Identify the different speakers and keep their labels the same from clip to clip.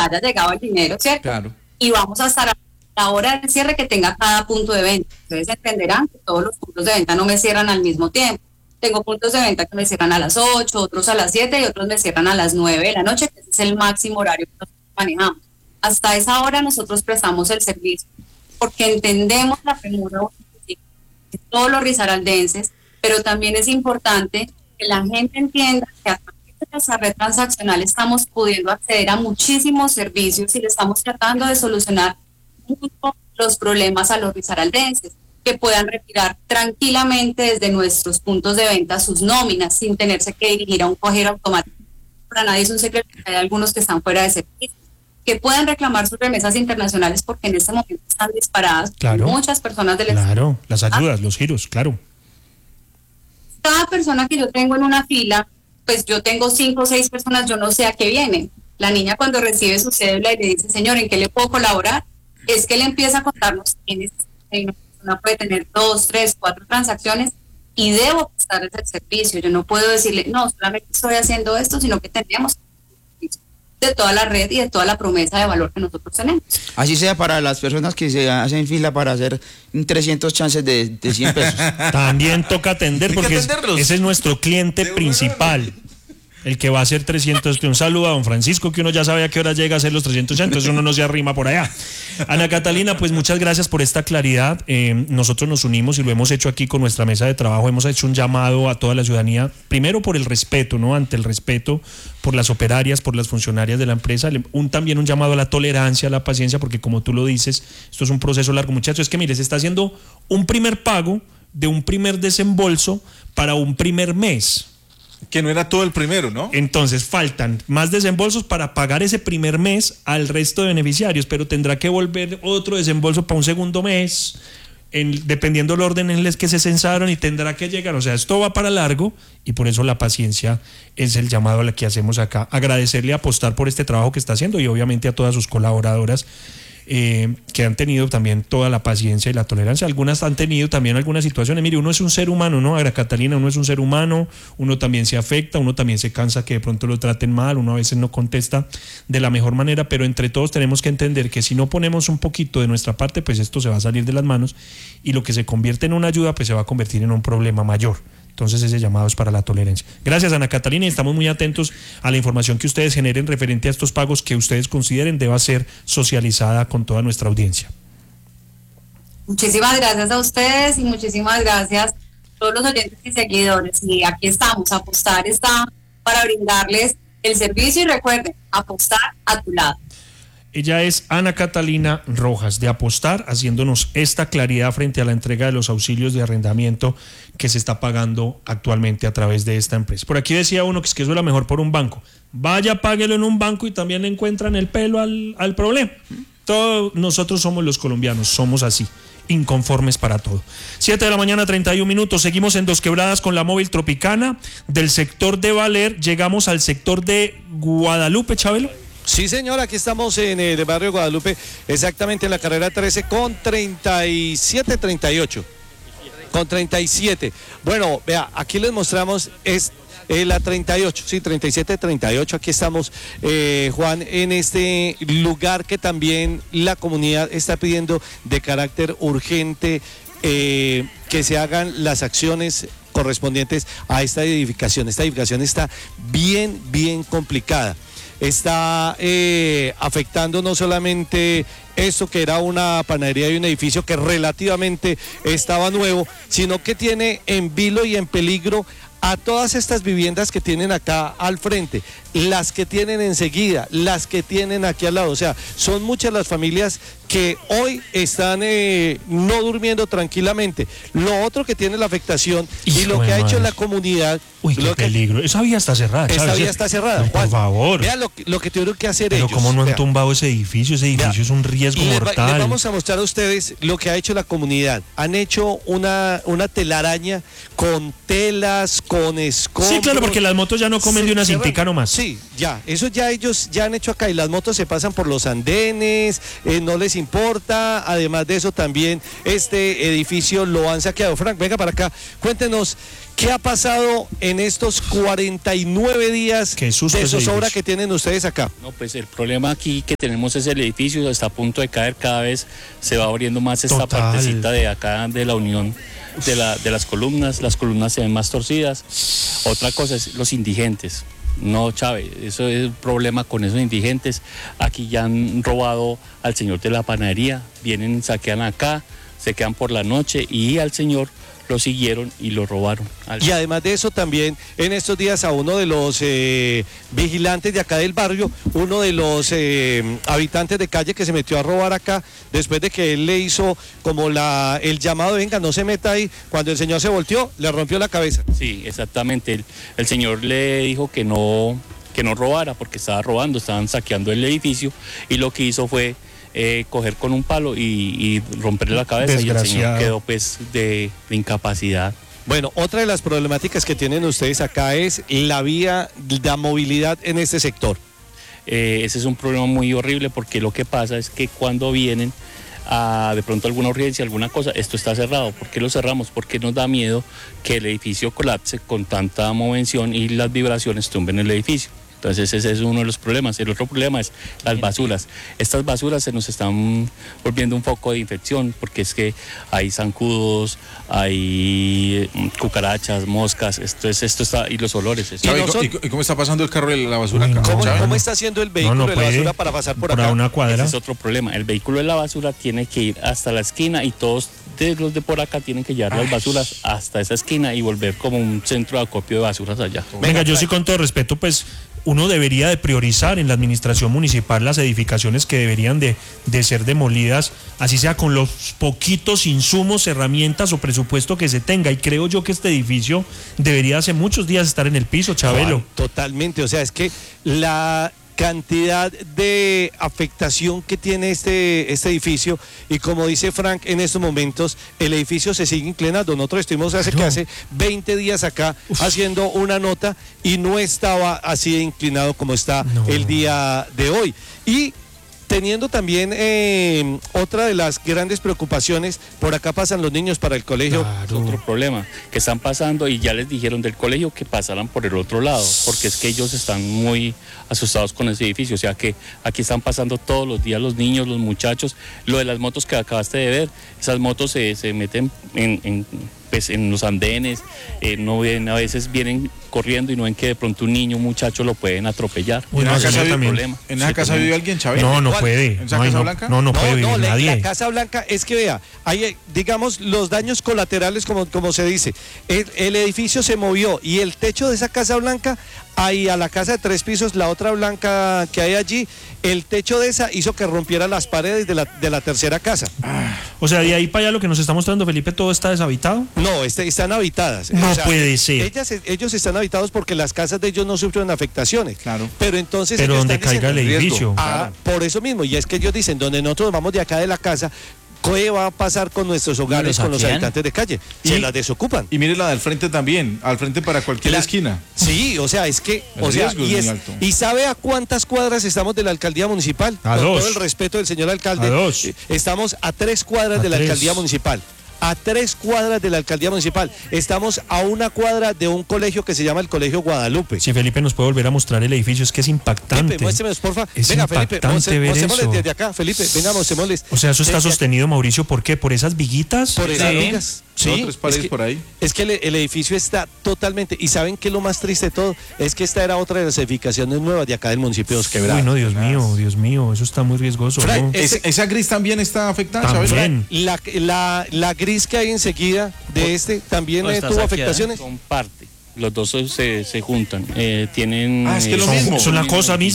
Speaker 1: haya llegado el dinero, ¿cierto?
Speaker 2: Claro.
Speaker 1: Y vamos a estar a la hora del cierre que tenga cada punto de venta. Ustedes entenderán que todos los puntos de venta no me cierran al mismo tiempo. Tengo puntos de venta que me cierran a las 8, otros a las 7 y otros me cierran a las 9 de la noche, que ese es el máximo horario que nosotros manejamos. Hasta esa hora nosotros prestamos el servicio, porque entendemos la premura de todos los risaraldenses, pero también es importante que la gente entienda que a través de nuestra red transaccional estamos pudiendo acceder a muchísimos servicios y le estamos tratando de solucionar los problemas a los risaraldenses, que puedan retirar tranquilamente desde nuestros puntos de venta sus nóminas sin tenerse que dirigir a un cajero automático. Para nadie es un secreto que hay algunos que están fuera de servicio, que puedan reclamar sus remesas internacionales porque en este momento están disparadas.
Speaker 3: Claro,
Speaker 1: muchas personas del
Speaker 3: claro, las ayudas, los giros, claro.
Speaker 1: Cada persona que yo tengo en una fila, pues yo tengo 5 o 6 personas, yo no sé a qué vienen. La niña cuando recibe su cédula y le dice, señor, ¿en qué le puedo colaborar? Es que él empieza a contarnos quiénes. Una persona puede tener 2, 3, 4 transacciones y debo prestarles el servicio. Yo no puedo decirle, no, solamente estoy haciendo esto, sino que tendríamos de toda la red y de toda la promesa de valor que nosotros tenemos.
Speaker 2: Así sea para las personas que se hacen fila para hacer 300 chances de 100 pesos.
Speaker 3: También toca atender porque ese es nuestro cliente principal. El que va a hacer 300, un saludo a don Francisco, que uno ya sabe a qué hora llega a hacer los 300, entonces uno no se arrima por allá. Ana Catalina, pues muchas gracias por esta claridad. Nosotros nos unimos y lo hemos hecho aquí con nuestra mesa de trabajo. Hemos hecho un llamado a toda la ciudadanía, primero por el respeto, ¿no? Ante el respeto por las operarias, por las funcionarias de la empresa. También un llamado a la tolerancia, a la paciencia, porque como tú lo dices, esto es un proceso largo, muchachos. Es que mire, se está haciendo un primer pago de un primer desembolso para un primer mes.
Speaker 4: Que no era todo el primero, ¿no?
Speaker 3: Entonces faltan más desembolsos para pagar ese primer mes al resto de beneficiarios, pero tendrá que volver otro desembolso para un segundo mes, dependiendo del orden en el que se censaron, y tendrá que llegar. O sea, esto va para largo y por eso la paciencia es el llamado a la que hacemos acá. Agradecerle, Apostar por este trabajo que está haciendo y obviamente a todas sus colaboradoras que han tenido también toda la paciencia y la tolerancia. Algunas han tenido también algunas situaciones. Mire, uno es un ser humano, ¿no? Ana Catalina, uno es un ser humano, uno también se afecta, uno también se cansa que de pronto lo traten mal, uno a veces no contesta de la mejor manera, pero entre todos tenemos que entender que si no ponemos un poquito de nuestra parte, pues esto se va a salir de las manos y lo que se convierte en una ayuda, pues se va a convertir en un problema mayor. Entonces ese llamado es para la tolerancia. Gracias, Ana Catalina, y estamos muy atentos a la información que ustedes generen referente a estos pagos que ustedes consideren deba ser socializada con toda nuestra audiencia.
Speaker 1: Muchísimas gracias a ustedes y muchísimas gracias a todos los oyentes y seguidores. Y aquí estamos, Apostar está para brindarles el servicio y recuerden, Apostar a tu lado.
Speaker 3: Ella es Ana Catalina Rojas, de Apostar, haciéndonos esta claridad frente a la entrega de los auxilios de arrendamiento que se está pagando actualmente a través de esta empresa. Por aquí decía uno que es que eso era mejor por un banco. Vaya, páguelo en un banco y también le encuentran el pelo al problema. Todos nosotros somos los colombianos, somos así, inconformes para todo. 7:31 a.m, seguimos en Dos Quebradas con la móvil Tropicana. Del sector de Valer llegamos al sector de Guadalupe, Chabelo.
Speaker 5: Sí, señor, aquí estamos en el barrio Guadalupe, exactamente en la carrera 13 con 37. Bueno, vea, aquí les mostramos la 38, sí, 37-38, aquí estamos, Juan, en este lugar que también la comunidad está pidiendo de carácter urgente, que se hagan las acciones correspondientes a esta edificación. Esta edificación está bien complicada. Está afectando no solamente esto que era una panadería y un edificio que relativamente estaba nuevo, sino que tiene en vilo y en peligro a todas estas viviendas que tienen acá al frente, las que tienen enseguida, las que tienen aquí al lado. O sea, son muchas las familias que hoy están no durmiendo tranquilamente. Lo otro que tiene la afectación y lo que ha hecho la comunidad.
Speaker 3: Uy, qué peligro. Esa vía está cerrada.
Speaker 5: Esa vía está cerrada.
Speaker 3: Juan, por favor.
Speaker 5: Vea lo que tuvieron que hacer
Speaker 3: Pero
Speaker 5: ellos.
Speaker 3: Pero cómo no han tumbado ese edificio. Ese edificio es un riesgo mortal.
Speaker 5: Les vamos a mostrar a ustedes lo que ha hecho la comunidad. Han hecho una telaraña con telas, con escombros.
Speaker 3: Sí, claro, porque las motos ya no comen de una cintica nomás.
Speaker 5: Sí, Sí, ya, eso ya ellos ya han hecho acá y las motos se pasan por los andenes, no les importa, además de eso también este edificio lo han saqueado. Frank, venga para acá, cuéntenos qué ha pasado en estos 49 días
Speaker 3: Qué susto
Speaker 5: de
Speaker 3: ese
Speaker 5: zozobra
Speaker 3: edificio.
Speaker 5: que tienen ustedes acá.
Speaker 6: No, pues el problema aquí que tenemos es el edificio, está a punto de caer, cada vez se va abriendo más esta
Speaker 3: Total.
Speaker 6: partecita de acá de la unión de las columnas se ven más torcidas. Otra cosa es los indigentes. No, Chávez, eso es un problema con esos indigentes. Aquí ya han robado al señor de la panadería, vienen, saquean acá, se quedan por la noche y al señor lo siguieron y lo robaron.
Speaker 5: Y además de eso también en estos días a uno de los vigilantes de acá del barrio, uno de los habitantes de calle que se metió a robar acá, después de que él le hizo como el llamado de venga, no se meta ahí, cuando el señor se volteó, le rompió la cabeza.
Speaker 6: Sí, exactamente. El señor le dijo que no robara porque estaba robando, estaban saqueando el edificio y lo que hizo fue coger con un palo y romperle la cabeza y el señor
Speaker 3: Desgraciado.
Speaker 6: quedó pues de incapacidad.
Speaker 5: Bueno, otra de las problemáticas que tienen ustedes acá es la movilidad en este sector.
Speaker 6: Ese es un problema muy horrible porque lo que pasa es que cuando vienen a de pronto alguna urgencia, alguna cosa, esto está cerrado. ¿Por qué lo cerramos? Porque nos da miedo que el edificio colapse con tanta movención y las vibraciones tumben el edificio. Entonces ese es uno de los problemas. El otro problema es las basuras. Estas basuras se nos están volviendo un foco de infección porque es que hay zancudos, hay cucarachas, moscas, esto está, y los olores.
Speaker 4: Chávez,
Speaker 5: no son-
Speaker 4: ¿y cómo está pasando el carro de la basura
Speaker 3: Uy,
Speaker 4: acá?
Speaker 3: no.
Speaker 5: ¿Cómo,
Speaker 4: Chávez?
Speaker 5: cómo está haciendo el vehículo
Speaker 3: No
Speaker 5: de la
Speaker 3: puede.
Speaker 5: basura para pasar por
Speaker 3: Por
Speaker 5: acá?
Speaker 3: una cuadra.
Speaker 6: Ese es otro problema. El vehículo de la basura tiene que ir hasta la esquina y todos los de por acá tienen que llevar las basuras hasta esa esquina y volver como un centro de acopio de basuras allá.
Speaker 3: Venga, yo sí con todo respeto, pues uno debería de priorizar en la administración municipal las edificaciones que deberían de ser demolidas, así sea con los poquitos insumos, herramientas o presupuesto que se tenga. Y creo yo que este edificio debería hace muchos días estar en el piso, Chabelo.
Speaker 5: Totalmente, o sea, es que la cantidad de afectación que tiene este edificio y como dice Frank, en estos momentos el edificio se sigue inclinando. Nosotros estuvimos hace 20 días acá haciendo una nota y no estaba así de inclinado como está el día de hoy. Y teniendo también otra de las grandes preocupaciones, por acá pasan los niños para el colegio.
Speaker 6: Es otro problema que están pasando y ya les dijeron del colegio que pasaran por el otro lado, porque es que ellos están muy asustados con ese edificio, o sea que aquí están pasando todos los días los niños, los muchachos. Lo de las motos que acabaste de ver, esas motos se meten en los andenes, no ven, a veces vienen corriendo y no ven que de pronto un niño, un muchacho lo pueden atropellar.
Speaker 3: Uy,
Speaker 4: ¿En
Speaker 3: no,
Speaker 4: esa
Speaker 3: eso
Speaker 4: casa
Speaker 3: sí
Speaker 4: vive-
Speaker 3: también.
Speaker 4: ¿En esa casa vive alguien, Chávez?
Speaker 3: No
Speaker 5: ¿Cuál?
Speaker 3: puede.
Speaker 4: ¿En esa
Speaker 3: Ay,
Speaker 4: Casa
Speaker 3: no,
Speaker 4: Blanca?
Speaker 3: no puede vivir nadie.
Speaker 5: La Casa Blanca es que vea, hay, digamos, los daños colaterales, como se dice. El edificio se movió y el techo de esa Casa Blanca, ahí a la casa de 3 pisos, la otra blanca que hay allí, el techo de esa hizo que rompiera las paredes de la tercera casa.
Speaker 3: O sea, de ahí para allá lo que nos está mostrando Felipe, todo está deshabitado.
Speaker 5: No, están habitadas.
Speaker 3: No puede ser.
Speaker 5: Ellos están habitados porque las casas de ellos no sufren afectaciones.
Speaker 4: Claro.
Speaker 5: Pero entonces
Speaker 3: Pero
Speaker 5: ellos
Speaker 3: donde
Speaker 5: están
Speaker 3: caiga el
Speaker 5: diciendo,
Speaker 3: edificio.
Speaker 5: Ah, por eso mismo, y es que ellos dicen, donde nosotros vamos de acá de la casa, ¿qué va a pasar con nuestros hogares, con los habitantes de calle? Se
Speaker 4: Y-
Speaker 5: las desocupan.
Speaker 4: Y mire la del frente también, al frente para cualquier
Speaker 5: La-
Speaker 4: esquina.
Speaker 5: Sí, o sea, es que,
Speaker 4: El riesgo es muy alto.
Speaker 5: ¿y sabe a cuántas cuadras estamos de la alcaldía municipal?
Speaker 3: A
Speaker 5: Con
Speaker 3: 2.
Speaker 5: todo el respeto del señor alcalde.
Speaker 3: A 2.
Speaker 5: Estamos a 3 cuadras
Speaker 3: A
Speaker 5: de la
Speaker 3: 3.
Speaker 5: alcaldía municipal. A 3 cuadras de la alcaldía municipal. Estamos a 1 cuadra de un colegio que se llama el Colegio Guadalupe.
Speaker 3: Si Felipe nos puede volver a mostrar el edificio, es que es impactante.
Speaker 5: Felipe, muéstremelos, porfa.
Speaker 3: Es
Speaker 5: Venga, Felipe,
Speaker 3: impactante ver
Speaker 5: mostrémosles
Speaker 3: eso.
Speaker 5: desde acá. Felipe, venga, mostrémosles.
Speaker 3: O sea, eso está
Speaker 5: Desde
Speaker 3: sostenido, Mauricio, ¿por qué? ¿Por esas viguitas?
Speaker 5: Por esas
Speaker 6: Sí.
Speaker 5: vigas.
Speaker 4: Sí,
Speaker 5: Sí,
Speaker 4: 3 paredes
Speaker 5: es que-
Speaker 4: por ahí.
Speaker 5: Es que el edificio está totalmente. ¿Y saben qué es lo más triste de todo? Es que esta era otra de las edificaciones nuevas de acá del municipio de Dos Quebradas.
Speaker 3: Uy, no, Dios mío, eso está muy riesgoso.
Speaker 5: Frank,
Speaker 3: ¿no?
Speaker 5: es-
Speaker 4: ¿Esa gris también está afectada,
Speaker 3: También.
Speaker 4: Chávez?
Speaker 5: La gris que hay enseguida de este también
Speaker 6: No, está
Speaker 5: tuvo
Speaker 6: saqueada.
Speaker 5: afectaciones.
Speaker 6: Son parte, los dos se juntan, tienen...
Speaker 4: Ah, es que lo
Speaker 3: son,
Speaker 4: mismo.
Speaker 3: son la cosa misma.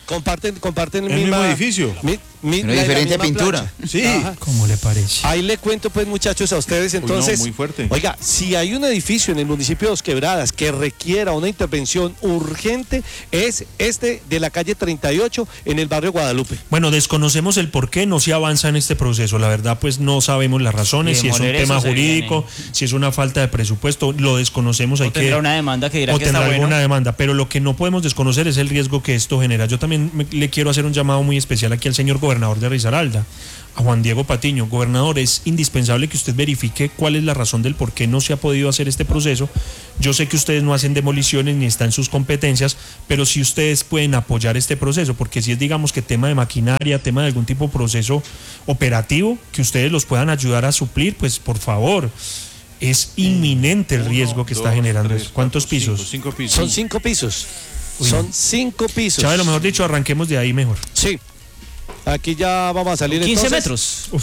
Speaker 5: Comparten
Speaker 4: El mismo edificio.
Speaker 2: Pero
Speaker 5: la
Speaker 2: diferente
Speaker 5: misma
Speaker 2: pintura.
Speaker 5: plancha.
Speaker 4: Sí.
Speaker 5: Ajá.
Speaker 3: ¿Cómo le parece?
Speaker 5: Ahí le cuento pues muchachos a ustedes entonces.
Speaker 4: no, muy fuerte.
Speaker 5: Oiga, si hay un edificio en el municipio de Dos Quebradas que requiera una intervención urgente, es este de la calle 38 en el barrio Guadalupe.
Speaker 3: Bueno, desconocemos el por qué no se avanza en este proceso. La verdad, pues no sabemos las razones, si es un
Speaker 7: demoler
Speaker 3: tema
Speaker 7: eso se
Speaker 3: jurídico,
Speaker 7: viene.
Speaker 3: si es una falta de presupuesto, lo desconocemos. Hay
Speaker 7: Tendrá
Speaker 3: que
Speaker 7: una demanda que dirá
Speaker 3: o
Speaker 7: que
Speaker 3: tendrá
Speaker 7: está
Speaker 3: alguna
Speaker 7: bueno.
Speaker 3: demanda, pero lo que no podemos desconocer es el riesgo que esto genera. Yo también le quiero hacer un llamado muy especial aquí al señor gobernador de Risaralda, a Juan Diego Patiño. Gobernador, es indispensable que usted verifique cuál es la razón del por qué no se ha podido hacer este proceso. Yo sé que ustedes no hacen demoliciones ni está en sus competencias, pero si ustedes pueden apoyar este proceso, porque si es, digamos, que tema de maquinaria, tema de algún tipo de proceso operativo, que ustedes los puedan ayudar a suplir, pues por favor. Es inminente el riesgo que está generando eso. ¿Cuántos pisos?
Speaker 4: 5 pisos.
Speaker 5: Son 5 pisos.
Speaker 3: Uy,
Speaker 5: Son 5 pisos.
Speaker 3: Chávez, lo mejor dicho, arranquemos de ahí mejor.
Speaker 5: Sí. Aquí ya vamos a salir
Speaker 7: 15
Speaker 5: entonces.
Speaker 7: metros.
Speaker 3: Uf.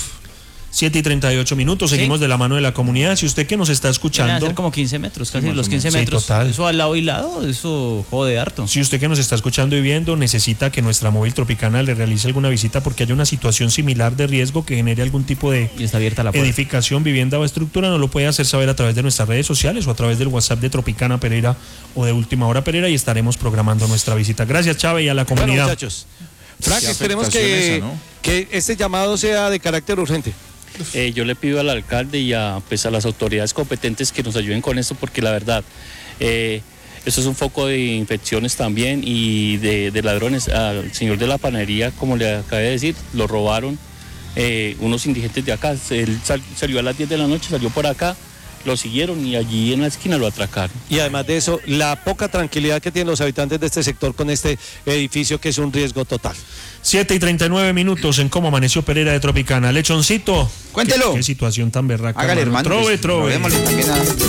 Speaker 3: 7:38, seguimos de la mano de la comunidad. Si usted que nos está
Speaker 7: Van a
Speaker 3: escuchando,
Speaker 7: ser como 15 metros, casi
Speaker 4: más
Speaker 7: los
Speaker 4: o
Speaker 7: 15
Speaker 3: menos. Sí,
Speaker 7: metros.
Speaker 3: total.
Speaker 7: Eso al lado y lado, eso jode harto.
Speaker 3: si usted que nos está escuchando y viendo necesita que nuestra móvil Tropicana le realice alguna visita porque haya una situación similar de riesgo que genere algún tipo de
Speaker 7: Y está abierta la puerta.
Speaker 3: edificación, vivienda o estructura, nos lo puede hacer saber a través de nuestras redes sociales o a través del WhatsApp de Tropicana Pereira o de Última Hora Pereira y estaremos programando nuestra visita. Gracias, Chávez, y a la
Speaker 5: Bueno,
Speaker 3: comunidad.
Speaker 5: muchachos. Frank,
Speaker 4: Qué
Speaker 5: esperemos
Speaker 4: afectación
Speaker 5: que,
Speaker 4: esa, ¿no?
Speaker 5: que este llamado sea de carácter urgente.
Speaker 6: Yo le pido al alcalde y a las autoridades competentes que nos ayuden con esto, porque la verdad, esto es un foco de infecciones también y de ladrones. Al señor de la panadería, como le acabé de decir, lo robaron unos indigentes de acá. Él salió a las 10 de la noche, salió por acá, lo siguieron y allí en la esquina lo atracaron.
Speaker 5: Y además de eso, la poca tranquilidad que tienen los habitantes de este sector con este edificio que es un riesgo total.
Speaker 3: 7:39 en Cómo Amaneció Pereira de Tropicana. Lechoncito.
Speaker 2: Cuéntelo.
Speaker 3: Qué situación tan berraca.
Speaker 2: Hágale,
Speaker 3: hermano.
Speaker 2: hermano.
Speaker 3: Trove,
Speaker 2: pues,
Speaker 3: trove.
Speaker 2: probémosle también a-